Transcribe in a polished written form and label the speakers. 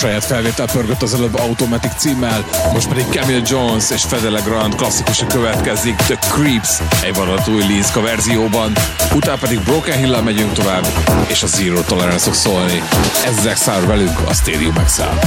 Speaker 1: saját felvétel pörgött az előbb Automatic címmel, most pedig Camille Jones és Fede Legrand klasszikusa következik, The Creeps egy vadonatúj Linska verzióban, utána pedig Broken Hill-lel megyünk tovább, és a Zero Tolerance fog szólni. Ezzel száll velünk a Stadium X-el.